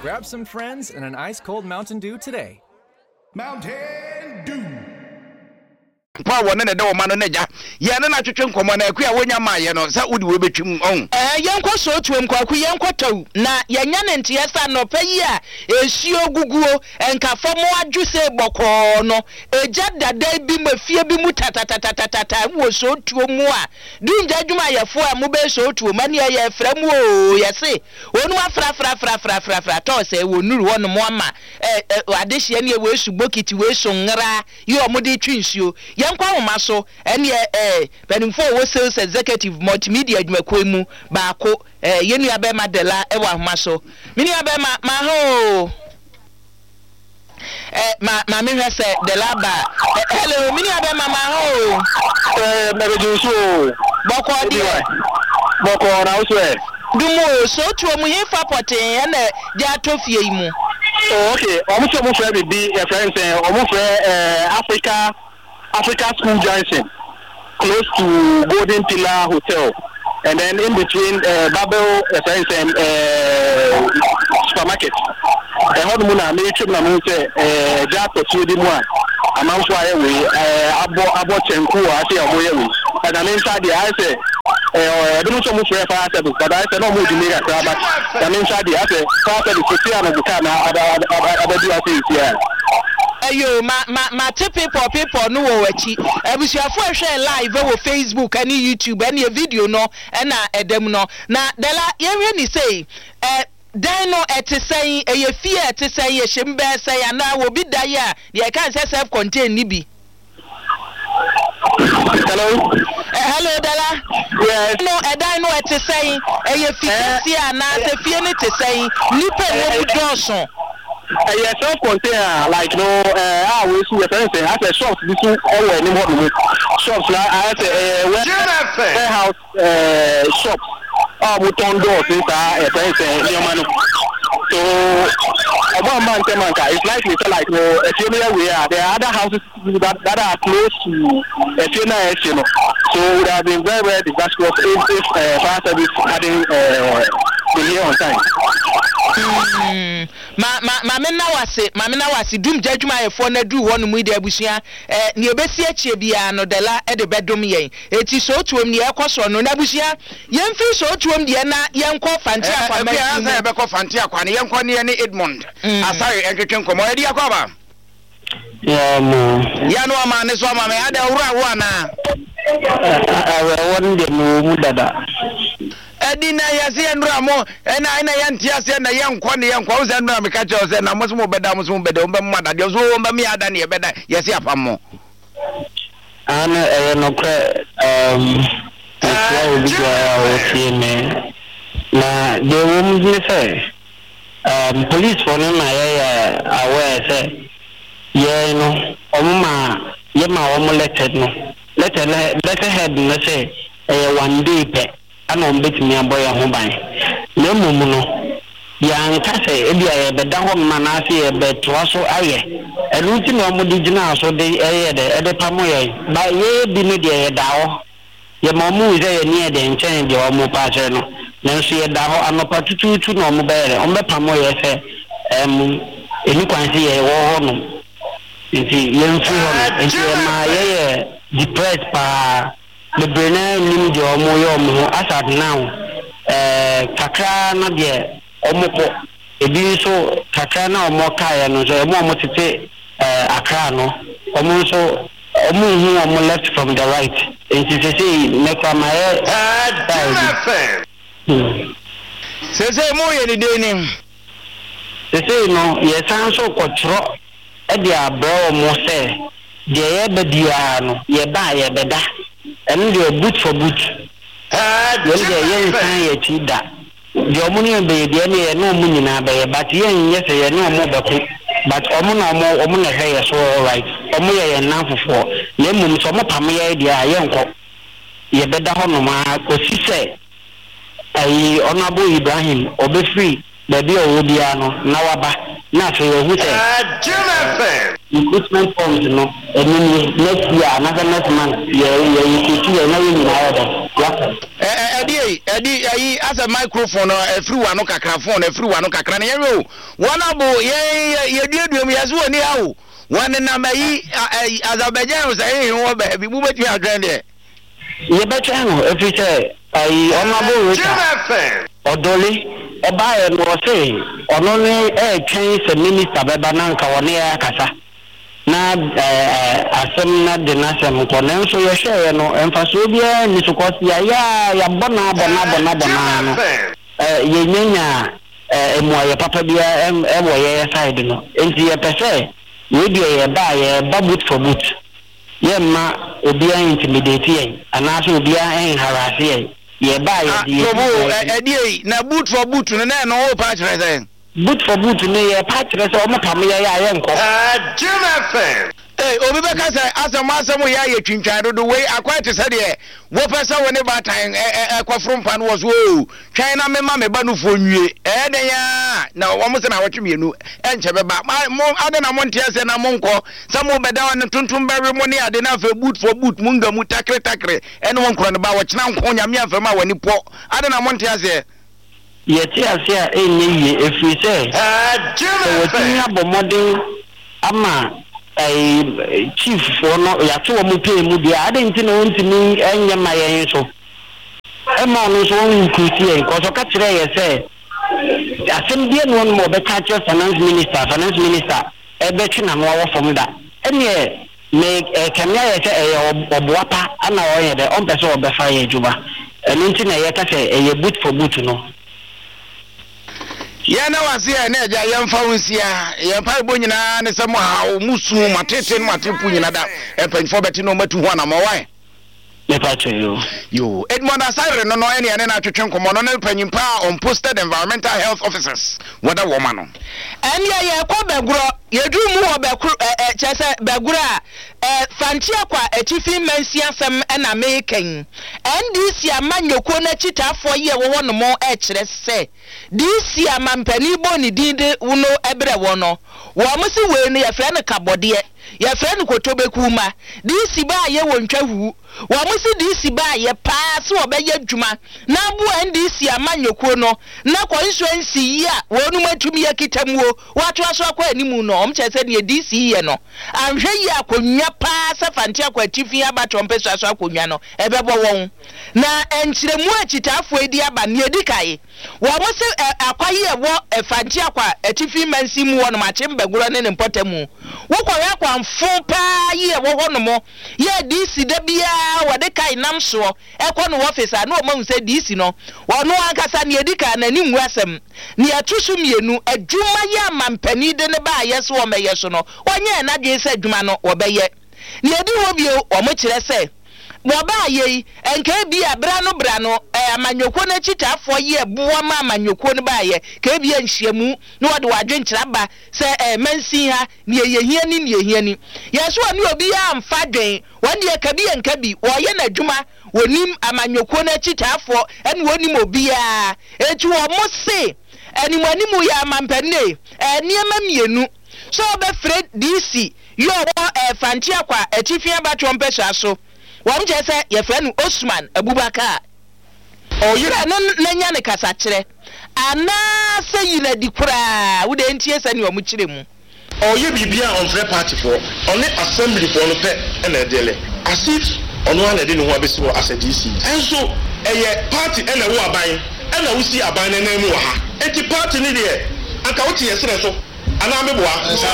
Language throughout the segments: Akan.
Grab some friends and an ice-cold Mountain Dew today. Mountain Dew. Pa wona na da ma no naja ye na twetwe nkomo na akua wonya ma ye no sa wudi we betwim on yenko so tuem kwaku yenko taw na yenya ne nte yesa no payi a esio guguo enkafo mo adwuse boko no eja dada bi mafie bi mu tatatatata wo so tuo mu a dunja adwuma yefo a mo be so tuo ma ne ye fra mu o yese onu afra to se wo nuru wono mo ama adehie ne we su bokiti we so ngara yo mo de twinsuo yankwa homa so ene benimfo wo sales executive multimedia adwumakwa mu baako yenu abe madela ewa homa so mini abe ma ho ma me hwese de laba hello mini abe ma ho mereju so boko di boko na so dumo so tuo mu hifa poten ene ja tofie mu okay omuso mu fe bi e friend say omuso Africa School Junction, close to Golden Pillar Hotel, and then in between Babel supermarket. And how the moon I made trip na moon say just to the one. I'm out we abo chenku I say oboye. And I'm inside the I say I don't know so much for service, but I say no more to make a crab. I'm inside the I say fire service to see and the car now other do I say here. Ayo ma people no wo wachi abusuafo ehwe live wo Facebook and YouTube and your video no na edem no na dela yenwe ni say dan no etesai eyefie etesai yehembe sai ana wo bi dai a de kan self contain ni bi. Hello dala. Yes. No edan no etesai eyefie si ana se fie ni tesai nipa wo budonso. Yes, self-contained, like no, I will see a friend say, I said, shops, this is all anymore. Shops, I said, warehouse shops, with on doors, a friend say, so, one man, it's likely to like, no, if you know where there are other houses that are close to a funeral, so it would have been very, very disastrous if fire service hadn't been here on time. Ma na wase dum jadwuma yefo na du wonu mu de abusua ne obesi achie bia no dela e de bedom yen eti so tuom ne ekoso no na abusua yemfi so tuom de na yenko fanti akwa ma bia za be ko fanti akwa ne yenko ne ne Edmond asare entwetwe nkomo edi akwaba ya mo ya no ama ne so ama me ada wura wo ana won de mu dada Edina yase ndura mo ena yanti ase na yenkwo ne yenkwo wo se ndura me ka che wo se na mo so mo beda ombe mmada de so ombe me ada ne beda yase apamo ana no kra na de wo mu say police for na aware say ye no omma ye ma wo letter no letter head no say one day pe ana ombetimi aboya ho ban na mumu no ya nka se ebia ye beda ho manase ye betoa so aye eluti no omudi gina so de eye de pamo ye ba ye bi no de ye dawo ye mamu ze ye ne de nchen de omo pa che no na so ye dawo anopa tututu no omo bere ombe pamo ye se eni kwansi ye wo ho no nti ye nfu ho nti ma ye depressed pa the brain nim de omo yo omo as at now kakra na de omo ko ebi so kakra na omo kae no so omo tete akra no omo so omo hu omo left from the right and she say make my say mo ye ni de ni say no ye san so kwotro e de abro omo say de ye bedia no ye ba ye beda and they boot for boot. Yen san ye ti da. The omuni be de ne no muni na be but yen yes ye no mo be but omo na he so all right. Omo ye nan fofo. Na mum so mo pam ye dia yen ko. Ye beda ho no ma ko si se ai onabo Ibrahim obe free baby o dia no na waba na so ye hu se recruitment forms no next year another next month ye na ye ni na Eddie, as a microphone or a free one, phone, a free one, Cacrano. One abo, ye do me as one now. One in Namai, Azerbaijan was a baby, move your granddad. Ye better, if you say, I honorable Odoli, a buyer was saying, on only a Chinese minister, Babananka, or near Casa. Na asem de na asem ko nanso ye share no emfaso bia ni sokosi ya bona no ye nyanya emu ye papa bia wo ye side no enti ye pese we bia ye ba boot for boot ye ma obi an intimidate ye anaso obi an harass ye ba ye na boot for boot no na no pa kire say boot for boot ni ye pa kire say o mo pam ye nko Jonathan. Hey, Obi Beka say asem ya ye twintwan do we akwa te say de wo pesa woni ba tan kwafrom pan was wo twan na me ma me ba no fo nwie de ya na wo mo se na wotwe mienu enche be ba mo ade na mo ntia se na mo nko samo beda won tuntum bewe mo ne ade na fa boot for boot munga mu takre ene won kro ne ba wo kina nko nyame afa ma wani po ade na mo ntia se ye ti asia enye ye efri se Jonathan. Abomodin ama chief for no ya to mo pay mu dia ade nti no ntimi enye mayen so e ma no so nkuti en ko so ka kire ye se asem bia no mo be ka kire finance minister e be chi na mo wo fom da ene me kemia ye se e oboapa ana o ye de on be so be fa ye juba eni nti na ye ka se e ye boot for boot no ya na wase ya na eja yemfa wonsia yempa bo nyina ne se mo ha musu matete no matepu nyina da empanfo beti no matu ho na mo wan me pa che yo Edmond Asare no ene ene na twetwen komo no ne panyimpa on posted environmental health officers wada woman no ene ye kwa beguro yedu mu wo bekuru chese beguro fantia kwa atifi mansia asem na meken NDC amanyoko na chitafo ye wo no mo kire se DC amampani boni dinde uno ebre wono wo mo se we no ye fre ne kabode ye fre ne kotobekuma DC ba ye wontwahu wo mo se DC ba ye pass wo be ye dwuma na bu NDC amanyoko no na ko insurance yi a wo no matumi ye kitamuo wato aso akwa animu no om chese ne DC ye no anhwe yi akonwa pass fantia kwa tifi abato mpeso aso akonwa no ebebo won na enchiremu achitafo edi aba ne edikai wo mo se akwaye wo fantia kwa tifi mansi mu wo no machembeguro ne mpotemu wo kwa kwa mfo pa ye wo ho no mo ye DC da bia wode kai nam so ekọ no officer na o ma se DC no wono ankasa ne edika na ni nwu asem ne atusu mienu adwuma ye mampani de ne ba ye so o meye so no onye na dwe se adwuma no wo beye ne edi ho bio o mo kire se woba ye enke bia bra no amanyoko na chitafo ye buo ma amanyoko no ba ye ke bia nhyiamu no wode wadwe nkyeraba se mansi ha ne yehia ni yeso ani obi ya amfa dwen wode ka bia nka bi wo ye na adwuma wonim amanyoko na chitafo ene wonim obi ya etu wo mo se eni manimu ya mampane niema mienu so be Fred DC yo fantia kwa atifia ba trompesa so wam je se ye frenu Osman Abubakar oyira na nya ne kasa kire ana se yina dikura wo de ntie se ne omu kire mu Oye bibia on free party for on the assembly for no pe na edele as if ono na de no ho abesi wo as a DC enso eye party na wo aban na wo si aban na mu ha enti party ni de anka wo tie sere so ana meboa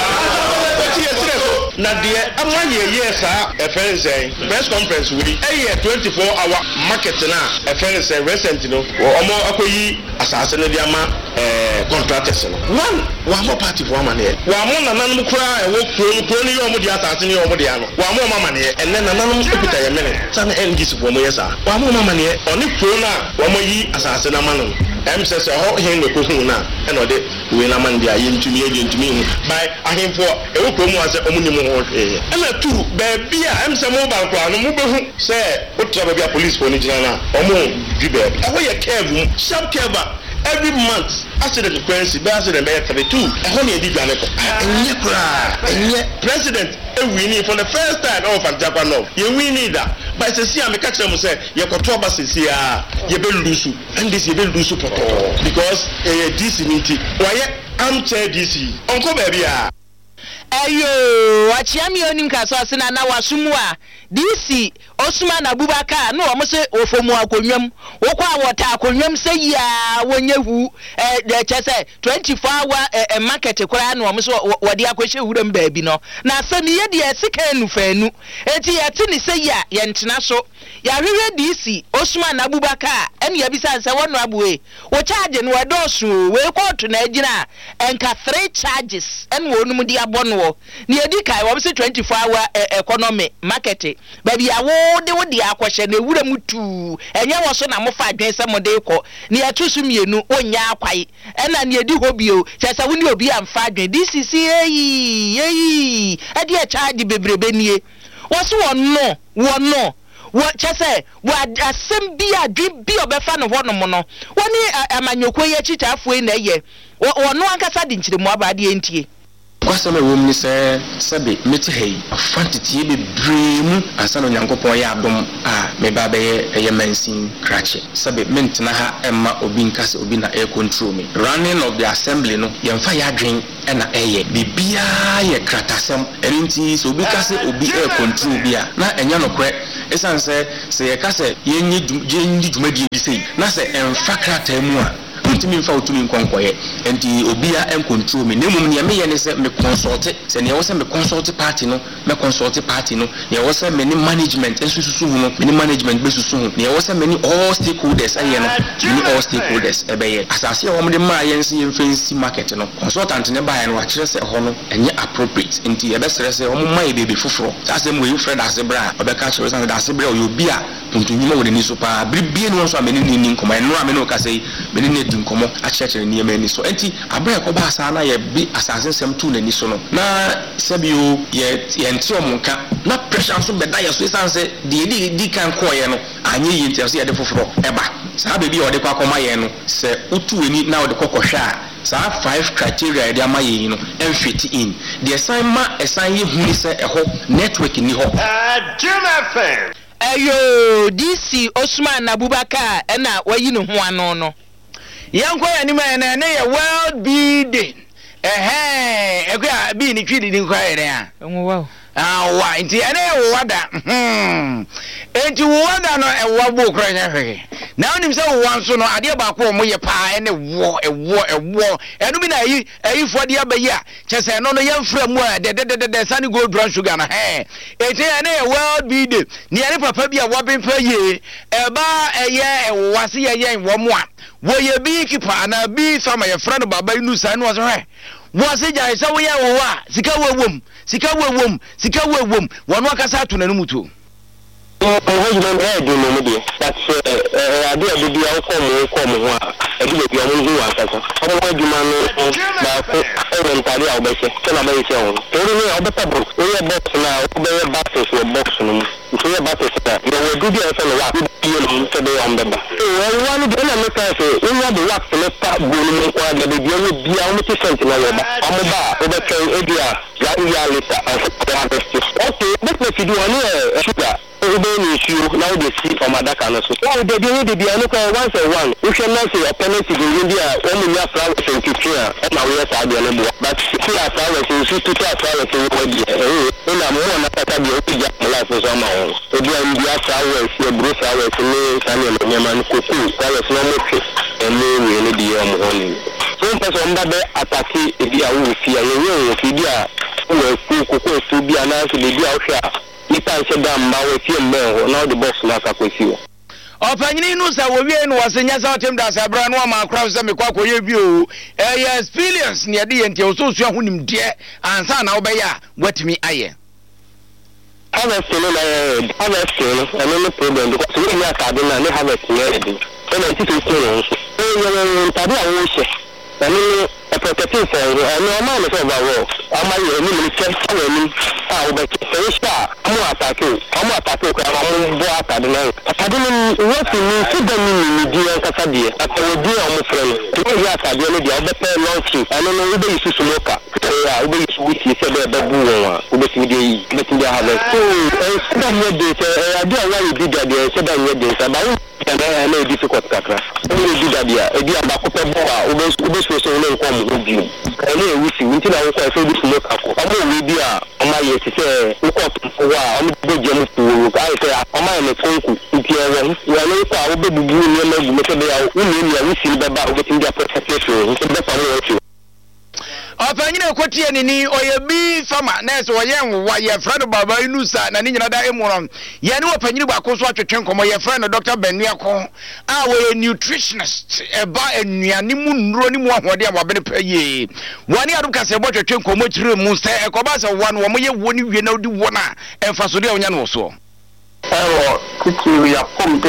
wo tie sere so na de amanye ye sa press conference we 24 hour market na recent no omo akoyi asase no dia ma contractors no one wa mo party for amane wa mo nananum kura wo kuro ni yo mo dia asase ni yo mo dia no wa mo amane enne nananum epita ye mene san NDC for mo yesa wa mo amane oni kuro na wa mo yi asase na ma no MSS ho hen no ko hu na eno de we na man dia yentumi hu by ahemfo e wo kuro mu ase omunim ho hwe ena tu ba bia MSS mo ba kwa no mo behu se o tra ba bia police for ni jina na omo dwi ba ho ye curve sharp curve every month accident occurrence be accident be 32 e ho na edi dwane ko enye kura enye president e win for the first time of Japan no ye win that but say see am catch them say ye koto ba say ye be lose and this ye be lose poto because this meeting why am chair DC onko baby a ayo achiami onim kaso asena na wasumu a DC Osman Abubakar no omo se ofomu akonwam wokwa awota akonwam se ya wonyehu chese 24 hour market kura no omo se wode akohye huram baabi no na asemi ye de esika enu fanu enti yete ni se ya ye ntena so ya hwehwe DC Osman Abubakar ene ya bisa se wono abuwe wo charge no wadosu we court na agina enka 3 charges ene wonum di abono ni edikai wo se 24 hour economy market baby awo de akwahye na ewura mutu enye wo so na mofa adwen se mode ko ni atusu mienu onya akwai ena ni edi hobio chesa woni obi amfa adwen DCC eyi edi a charge bebrebe nie wo so wono wo chese wo asem bi adwen bi obefa no hono mo no woni amanyoko ye chichafo na ye wono ankasa di nchiremu abade entie kwasama wom ni se sabe meti hei afantiti be bremu asano nyankopon ya adom a me ba be ye mansin krache sabe mentena ha emma obi nkase obi na air control me running of the assembly no yemfa ya adwen na eye bibia ye kratasem erinti so obi kase obi air control bia na enya no kre esanse se ye kase yenyi dwumadi bi sei na se emfa kratamu a ntimi mfa otumi nkonkoye enti obia en control me nemum ne me ye ne se me consult se ne wo se me consult party no me consult party no ne wo se me ni management ensususu hu no me ni management besusu hu ne wo se me ni all stakeholders aye no me ni all stakeholders ebeye asase wo de ma ye nse ye fancy market no consultant ne ba ye no wa kire se ho no enye appropriate enti ye be sere se wo ma ye bebe foforo sase mo ye friend asebra obeka kire se asebra o obi a tuntunyima wo de ni so pa bibie no so amene ni nkoma no amene o ka sei me ni nkomo achechere ni yema ni so enti abra ko ba asa na ye bi asase sem tu na ni so no na sabio ye enti omunka na pressure so beda ye so sanse di kan ko ye no anye yi enti so ye de foforo eba sa be bi o de kwa koma ye no se utu eni na o de kokohwa a sa 5 criteria de amaye no fit in the assignment assign ye hu ni se eho network ni ho Jonathan ayo DC Osman Abubakar na wayi no ho ano no yanko ya ni ma na ye world beading ekwa bi ni twidi ni kwa ere a wow wa nti ene wada enti wada no ewa bo kra nya hwe na onim se wo nso no ade ba ko mo ye pa ene wo enu bi na yi fo de abayi a chese no yemfra mu a de sani gold brown sugar na enti ene world beading ni ene papa bi a wo ben pa ye eba eye wase ye wo mo a wo ye bi kipa na bi sama ye friend baba inu sa no so wo se jai se wo ye wo a sika wewom wono akasa atu na numutu husband do no media that's ade ade dia ko mo ho a ade be dia mo ho akasa obo djuma no ba ko ntari a obese na ba yese ho tori ni obeta box o box na o box so box no so ye box na no do dia so no wa dia no so be on beba o wa ni de na meka so o wa de wax na pa bo no ko aga de dia ni dia o ti sent na leba amu ba o be kan edia ya leta okay but me do one sugar ebe ni issue na o de see from adaka no so o de dia no ko once a one we should not say opponent in India o mu ya fra 23 na we sa de no bo but see as our so to as our so we dey na mo na kata bi o ti ja life so ma o di India sa we see bro sa we so ni sa ni me man ko ku sa we so mo ke we ni di o mo ni so person mba be attack e bi a wo fi aye fi bi a wo ku su bi ana so le bi a hwa ita se da mba we fi mbe na the box na ka kwesi wo opanyini nu sa wo wie no wasenya sa otem da sa bra no ma akra se me kwakọ ye bi o experience ne de yente o so su ahunim de ansa na wo be ya watimi aye harvest no no problem because we ya ka de na ne harvest ne de na ti to so no tabi a wo she na ni a protective for no ma no so ba wo ama yɛ ni mi kɛ sawo ni a wo bɛ kɛ sha amu atake ko amu bo atade na atade ni wofi ni sudan ni di an kasa die atawo di amu frɛ no to ya atade no dia wo bɛ pɛ launch ano no wo bɛ yi susumoka ya wo bɛ yi wuti sɛ bɛ bu won wa wo bɛ tin die yi bɛ tin dia ha bɛ so sudan ye de sɛ ade a wa yi di da de sudan ye de sɛ ba wo ya na difficult kakra wo di da dia e di aba ko pɛ bo a wo bɛ so no nko mo bi ele e wusi nti na wo ko so di sumoka ko amu we bi a ọmọ yẹ ti sẹ nkọ tó wà ọmọ tó jẹ mu fún wọn ayé sẹ ọmọ yẹ ní kónkù nti ẹ wọn ní kọ àwọn bẹ bubu ní ẹmẹ ẹgbẹ mẹsẹ bẹ yà wọn ní ẹmẹ àwọn sì bẹ bá àwọn bẹ ti ń di apẹtẹpẹ fún wọn nti bẹ fà wọn ẹtù. ọ̀pẹ̀yìn ẹ̀kọ́ tiẹ̀ nìní ọ̀yẹ̀ bí fama nẹ́ẹ̀sì ọ̀yẹ̀ nwọ̀wá yẹ fẹ́ no bàbá inú sa na ní nyina dá emu rọ̀ yẹ ní ọ̀pẹ̀yìn baako so atwetwe nkɔmɔ yẹ fẹ́ no Dr. Benuako a wɔyɛ nutritionist ɛba nnuane mu nnuro ne mu ahoɔden a wɔabene pɛ yie wɔn ne adum kasa ɛbɔ twetwe nkɔmɔ kyerɛ mu sɛ ɛkɔba sɛ wɔn no wɔn yɛ wɔn ne wie na ɔdi wɔn a ɛnfa so deɛ ɔnya no wɔ so. Quickly, we are pumped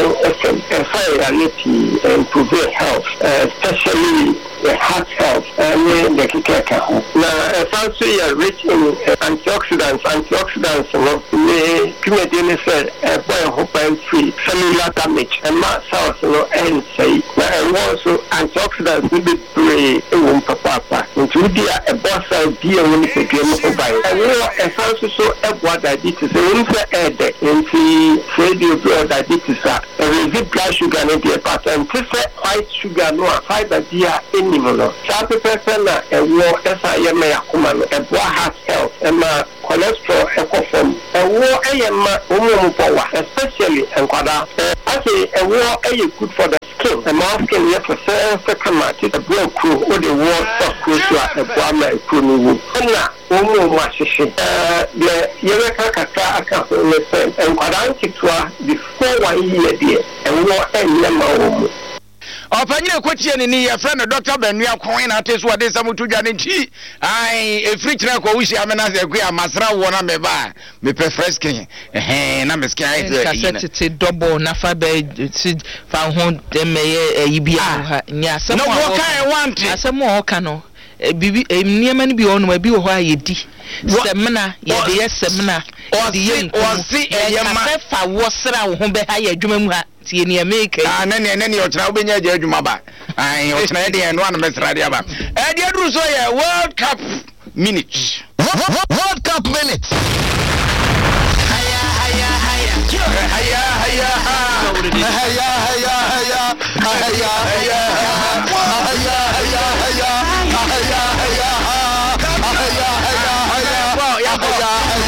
to improve health, especially heart health, and the kikeka. Now, it's also rich in antioxidants. Antioxidants, may said, boy, hope and free, cellular damage, and mast cells, and say, and also antioxidants will be free in papa. Into a boss idea when you take them by. And it's also so a diabetes, and into radio diabetes, and blood sugar and the part, and white sugar, no fiber, dear, animal. Sharp person, a war, SIM, a heart health, and cholesterol, ecoform, a war, power, especially, and I say, a war, good for the skin, a mouth skin, yes, for second match, a blood crew, or the war, stock crew, a bomber, crew, and now. The Yereka Kaka and Quadantikwa before 1 year, dear, and war and Yama. ọ̀pẹ̀yìn ẹ̀kọ́ tiẹ̀ nìní yẹ fẹ́ no Dr. Benuako na ate so ade nsɛm to dwa ne nti ai efiri kyerɛ kɔ wusi amena sɛ kɔ amasra wɔ na me ba me pɛ fresh skin na me skin ai sɛ kasɛtete double na fa bɛ si fa ho dem yɛ ayi bi ha nya asɛm no wo kan want asɛm o ka no bibi nneɛma no bi wɔ no ma bi wɔ hɔ a yɛdi sɛmina yɛde yɛ sɛmina yɛde yɛ ɔsi ɛyɛ ma fa wɔ sra wo ho bɛ ha yɛ adwuma mu ha tie ne America na ne ɔtena wobɛnya agya adwuma ba ai ɔtena yɛ no ana mesra de aba ɛde aduru so yɛ World Cup minute World Cup minute haya haya haya haya haya haya haya haya haya haya